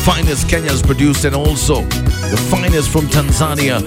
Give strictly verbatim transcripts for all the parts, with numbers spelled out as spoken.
finest Kenya's produced, and also the finest from Tanzania.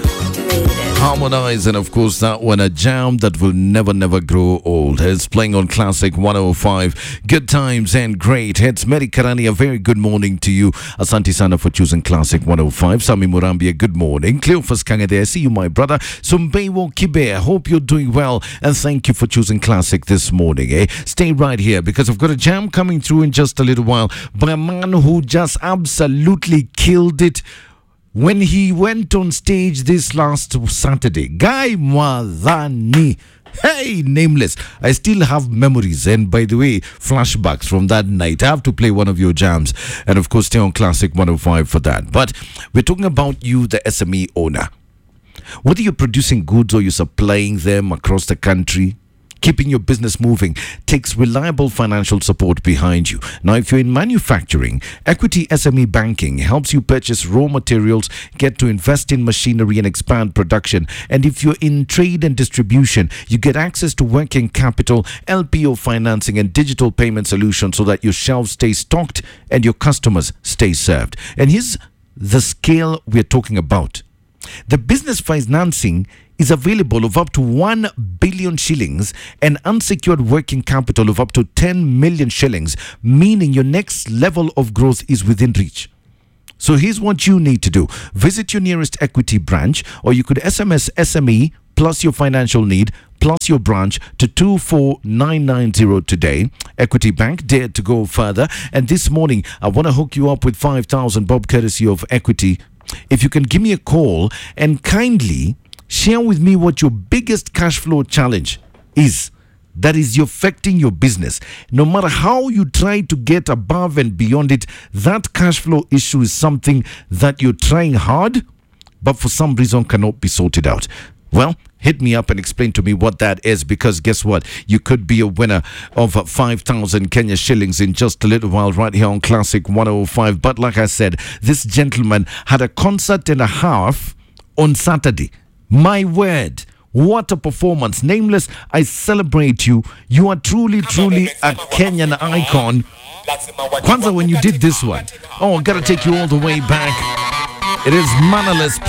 Harmonize, and of course that one, a jam that will never never grow old. It's playing on Classic one oh five. Good times and great hits. Mary Karani, a very good morning to you. Asante sana for choosing Classic one oh five. Sami Murambia, good morning. Cleophas Kangade, I see you, my brother. Sumbeiwo Kibe, I hope you're doing well, and thank you for choosing Classic this morning. Eh? Stay right here because I've got a jam coming through in just a little while by a man who just absolutely killed it when he went on stage this last Saturday. Guy Mwadhani. Hey, nameless. I still have memories and, by the way, flashbacks from that night. I have to play one of your jams and, of course, stay on Classic one oh five for that. But we're talking about you, the S M E owner. Whether you're producing goods or you're supplying them across the country, keeping your business moving takes reliable financial support behind you. Now, if you're in manufacturing, Equity S M E Banking helps you purchase raw materials, get to invest in machinery and expand production. And if you're in trade and distribution, you get access to working capital, L P O financing and digital payment solutions so that your shelves stay stocked and your customers stay served. And here's the scale we're talking about. The business financing is available of up to one billion shillings and unsecured working capital of up to ten million shillings, meaning your next level of growth is within reach. So here's what you need to do. Visit your nearest Equity branch, or you could S M S S M E plus your financial need plus your branch to two four nine nine zero today. Equity Bank dared to go further, and this morning I want to hook you up with five thousand bob courtesy of Equity. If you can give me a call and kindly share with me what your biggest cash flow challenge is that is affecting your business. No matter how you try to get above and beyond it, that cash flow issue is something that you're trying hard, but for some reason cannot be sorted out. Well, hit me up and explain to me what that is, because guess what? You could be a winner of five thousand Kenya shillings in just a little while right here on Classic one oh five. But like I said, this gentleman had a concert and a half on Saturday. My word, what a performance. Nameless, I celebrate you. You are truly, truly a Kenyan icon. Kwanzaa, when you did this one, oh, I gotta take you all the way back. It is mannerless.